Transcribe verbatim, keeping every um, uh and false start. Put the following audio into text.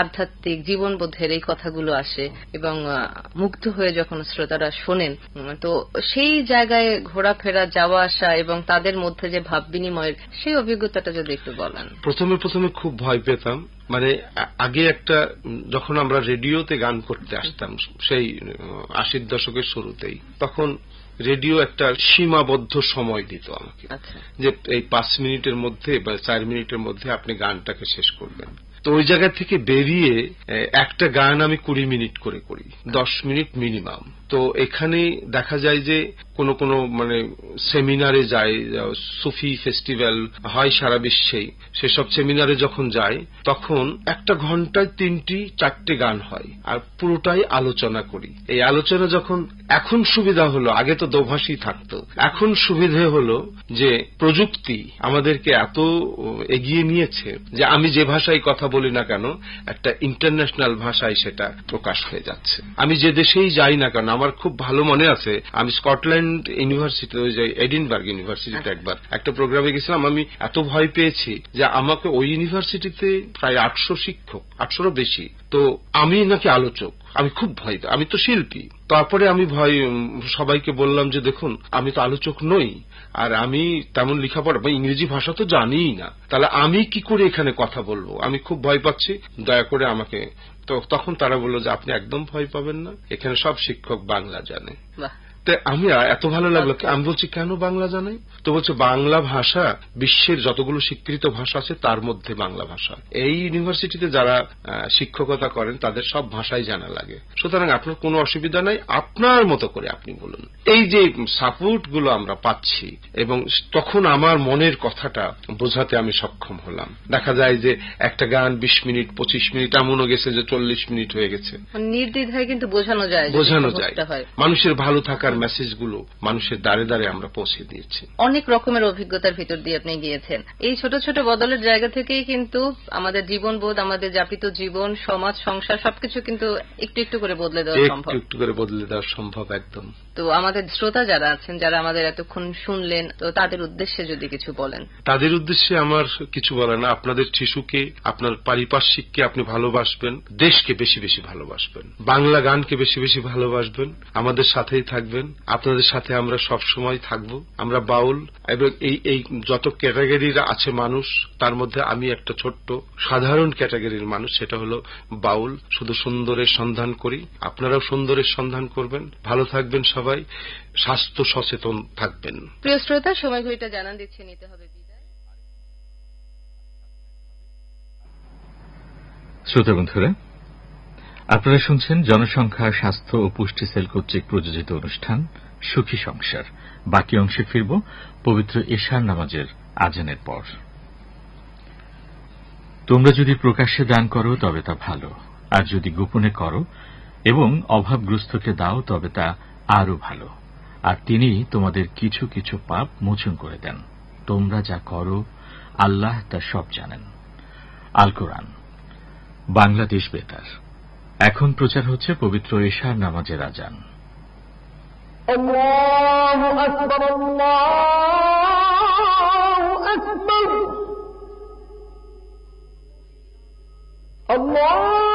আধ্যাত্মিক জীবনবোধের এই কথাগুলো আসে এবং মুগ্ধ হয়ে যখন শ্রোতারা শোনেন, তো সেই জায়গায় ঘোরাফেরা, যাওয়া আসা এবং তাদের মধ্যে যে ভাব বিনিময়ের সেই অভিজ্ঞতাটা যদি একটু বলেন। প্রথমে প্রথমে খুব ভয় পেতাম, মানে আগে একটা যখন আমরা রেডিওতে গান করতে আসতাম সেই আশির দশকের শুরুতেই, তখন রেডিও একটা সীমাবদ্ধ সময় দিত আমাকে, যে এই পাঁচ মিনিটের মধ্যে বা চার মিনিটের মধ্যে আপনি গানটাকে শেষ করবেন। তো ওই জায়গা থেকে বেরিয়ে একটা গান আমি কুড়ি মিনিট করে করি, দশ মিনিট মিনিমাম। তো এখানে দেখা যায় যে কোন কোন মানে সেমিনারে যায়, সুফি ফেস্টিভ্যাল হয় সারা বিশ্বেই, সেসব সেমিনারে যখন যায় তখন একটা ঘন্টায় তিনটি চারটে গান হয় আর পুরোটাই আলোচনা করি। এই আলোচনা যখন এখন সুবিধা হলো, আগে তো দোভাষী থাকতো, এখন সুবিধে হলো যে প্রযুক্তি আমাদেরকে এত এগিয়ে নিয়েছে যে আমি যে ভাষায় কথা বলি না কেন একটা ইন্টারন্যাশনাল ভাষায় সেটা প্রকাশ হয়ে যাচ্ছে। আমি যে দেশেই যাই না কেন, আমার খুব ভালো মনে আছে আমি স্কটল্যান্ড ইউনিভার্সিটি, ওই যে এডিনবার্গ ইউনিভার্সিটিতে একবার একটা প্রোগ্রামে গেছিলাম, আমি এত ভয় পেয়েছি যে আমাকে ওই ইউনিভার্সিটিতে প্রায় আটশো শিক্ষক, আটশোরও বেশি, তো আমি নাকি আলোচক, আমি খুব ভয়, আমি তো শিল্পী। তারপরে আমি ভয় সবাইকে বললাম যে দেখুন আমি তো আলোচক নই, আর আমি তেমন লেখাপড়া বা ইংরেজি ভাষা তো জানিই না, তাহলে আমি কি করে এখানে কথা বলবো, আমি খুব ভয় পাচ্ছি, দয়া করে আমাকে। তো তখন তারা বলল যে আপনি একদম ভয় পাবেন না, এখানে সব শিক্ষক বাংলা জানে। তো আমি এত ভালো লাগলো, আমি বলছি কেন বাংলা জানাই, তো বলছে বাংলা ভাষা বিশ্বের যতগুলো স্বীকৃত ভাষা আছে তার মধ্যে বাংলা ভাষা। এই ইউনিভার্সিটিতে যারা শিক্ষকতা করেন তাদের সব ভাষাই জানা লাগে, সুতরাং আপনার কোনো অসুবিধা নাই, আপনার মতো করে আপনি বলুন। এই যে সাপোর্ট গুলো আমরা পাচ্ছি, এবং তখন আমার মনের কথাটা বোঝাতে আমি সক্ষম হলাম। দেখা যায় যে একটা গান বিশ মিনিট পঁচিশ মিনিট, এমনও গেছে যে চল্লিশ মিনিট হয়ে গেছে, নির্দ্বিধায় কিন্তু বোঝানো যায়, বোঝানো যায়। মানুষের ভালো থাকার মেসেজগুলো মানুষের দ্বারে দ্বারে আমরা পৌঁছে দিয়েছি। অনেক রকমের অভিজ্ঞতার ভিতর দিয়ে আপনি গিয়েছেন। এই ছোট ছোট বদলের জায়গা থেকেই কিন্তু আমাদের জীবনবোধ, আমাদের যাপিত জীবন, সমাজ, সংসার সবকিছু কিন্তু একটু একটু করে বদলে দেওয়া সম্ভব, একটু একটু করে বদলে দেওয়া সম্ভব একদম। তো আমাদের শ্রোতা যারা আছেন, যারা আমাদের এতক্ষণ শুনলেন, তো তাদের উদ্দেশ্যে যদি কিছু বলেন। তাদের উদ্দেশ্যে আমার কিছু বলার না, আপনাদের শিশুকে, আপনার পারিপার্শ্বিককে আপনি ভালোবাসবেন, দেশকে বেশি বেশি ভালোবাসবেন, বাংলা গানকে বেশি বেশি ভালোবাসবেন, আমাদের সাথেই থাকবেন, আপনাদের সাথে আমরা সব সময় থাকব। আমরা বাউল, এবং এই এই যত ক্যাটাগরির আছে মানুষ, তার মধ্যে আমি একটা ছোট্ট সাধারণ ক্যাটাগরির মানুষ, সেটা হলো বাউল। শুধু সুন্দরের সন্ধান করি, আপনারাও সুন্দরের সন্ধান করবেন। ভালো থাকবেন সবাই, স্বাস্থ্য সচেতন থাকবেন। প্রিয় শ্রোতা, সময় ঘড়িটা জানান দিচ্ছে, নিতে হবে বিদায়। শ্রোতা বন্ধুরা, আপনারা শুনছেন জনসংখ্যা, স্বাস্থ্য ও পুষ্টি সেল কর্তৃক প্রযোজিত অনুষ্ঠান সুখী সংসার। বাকি অংশে ফিরব পবিত্র এশার নামাজের আজানের পর। তোমরা যদি প্রকাশ্যে দান করো তবে তা ভালো, আর যদি গোপনে করো এবং অভাবগ্রস্তকে দাও তবে তা আরো ভালো, আর তিনি তোমাদের কিছু কিছু পাপ মোচন করে দেন। তোমরা যা করো আল্লাহ তা সব জানেন। আল কোরআন, বাংলাদেশ বেতার। এখন প্রচার হচ্ছে পবিত্র এশার নামাজের আজান। আল্লাহু আকবার, আল্লাহু আকবার, আল্লাহ।